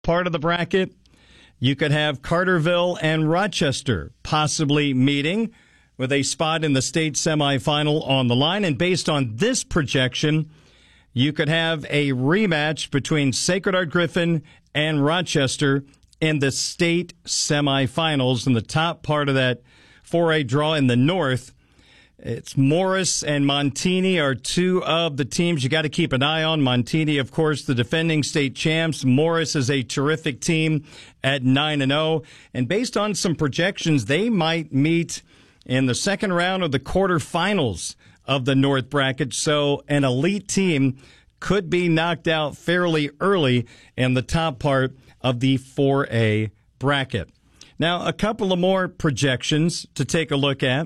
part of the bracket, you could have Carterville and Rochester possibly meeting with a spot in the state semifinal on the line. And based on this projection, you could have a rematch between Sacred Heart Griffin and Rochester in the state semifinals. In the top part of that 4A draw in the north, it's Morris and Montini are two of the teams you got to keep an eye on. Montini, of course, the defending state champs. Morris is a terrific team at 9-0. And based on some projections, they might meet in the second round of the quarterfinals of the North bracket. So an elite team could be knocked out fairly early in the top part of the 4A bracket. Now, a couple of more projections to take a look at.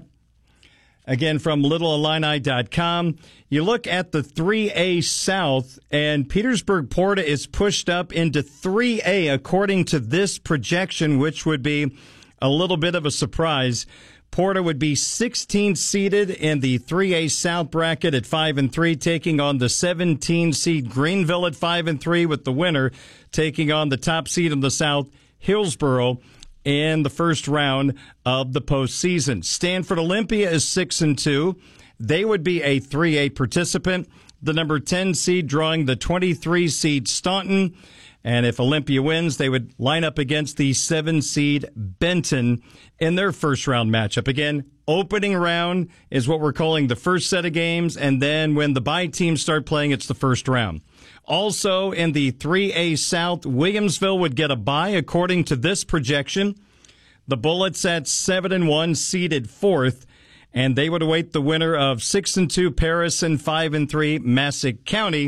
Again, from LittleIllini.com, you look at the 3A South, and Petersburg-Porta is pushed up into 3A according to this projection, which would be a little bit of a surprise. Porta would be 16th seeded in the 3A South bracket at 5-3, taking on the 17 seed Greenville at 5-3, with the winner taking on the top seed in the South, Hillsboro, in the first round of the postseason. Stanford Olympia is 6-2. They would be a 3A participant. The number 10 seed drawing the 23 seed Staunton. And if Olympia wins, they would line up against the 7 seed Benton in their first round matchup. Again, opening round is what we're calling the first set of games. And then when the bye teams start playing, it's the first round. Also, in the 3A South, Williamsville would get a bye according to this projection. The Bullets at 7-1, seeded 4th, and they would await the winner of 6-2 Paris and 5-3 Massac County.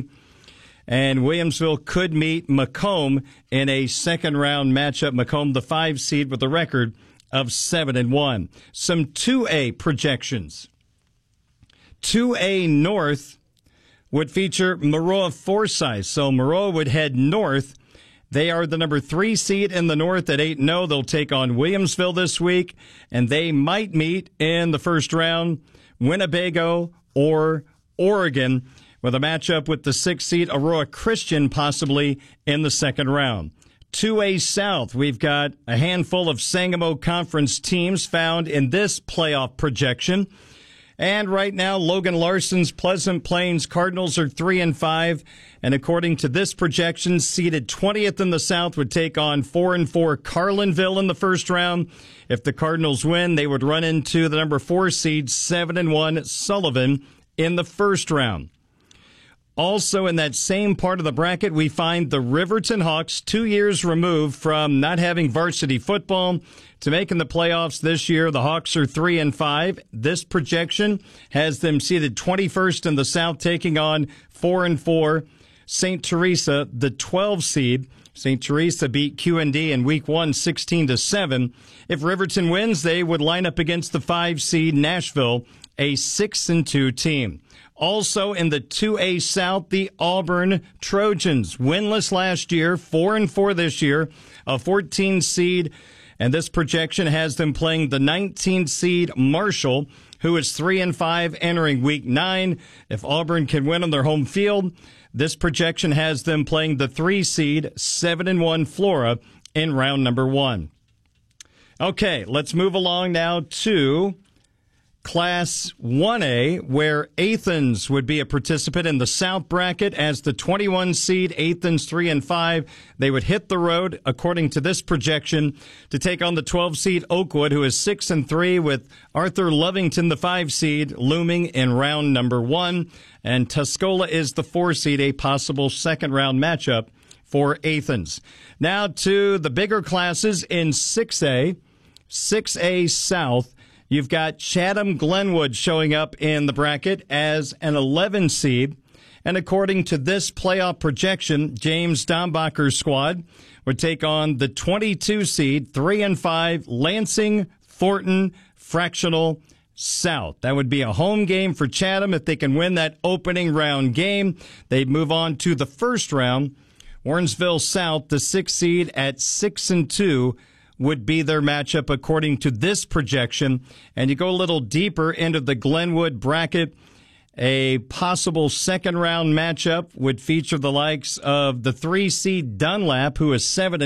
And Williamsville could meet Macomb in a second-round matchup. Macomb, the 5 seed, with a record of 7-1. Some 2A projections. 2A North would feature Maroa Forsyth. So Maroa would head north. They are the number 3 seed in the north at 8-0. They'll take on Williamsville this week, and they might meet in the first round Winnebago or Oregon, with a matchup with the 6th seed Aurora Christian possibly in the second round. 2A South, we've got a handful of Sangamo Conference teams found in this playoff projection. And right now, Logan Larson's Pleasant Plains Cardinals are 3-5. And according to this projection, seeded 20th in the South would take on 4-4 Carlinville in the first round. If the Cardinals win, they would run into the number 4 seed 7-1 Sullivan in the first round. Also in that same part of the bracket, we find the Riverton Hawks, 2 years removed from not having varsity football to making the playoffs this year. The Hawks are 3-5. This projection has them seated 21st in the South, taking on 4-4 St. Teresa, the 12 seed. St. Teresa beat QND in week 1, 16-7. If Riverton wins, they would line up against the 5 seed Nashville, a 6-2 team. Also in the 2A South, the Auburn Trojans, winless last year, 4-4 this year, a 14 seed, and this projection has them playing the 19 seed Marshall, who is 3-5 entering week 9. If Auburn can win on their home field, this projection has them playing the 3 seed 7-1 Flora in round number 1. Okay, let's move along now to Class 1A, where Athens would be a participant in the South bracket as the 21 seed. Athens 3-5. They would hit the road, according to this projection, to take on the 12 seed Oakwood, who is 6-3, with Arthur Lovington, the 5 seed, looming in round number 1. And Tuscola is the 4 seed, a possible second round matchup for Athens. Now to the bigger classes in 6A. 6A South. You've got Chatham-Glenwood showing up in the bracket as an 11 seed. And according to this playoff projection, James Dombacher's squad would take on the 22 seed, 3-5 Lansing Thornton Fractional South. That would be a home game for Chatham. If they can win that opening round game, they'd move on to the first round. Warrensville South, the 6th seed at 6-2, would be their matchup according to this projection. And you go a little deeper into the Glenwood bracket, A possible second round matchup would feature the likes of the 3 seed Dunlap, who is 7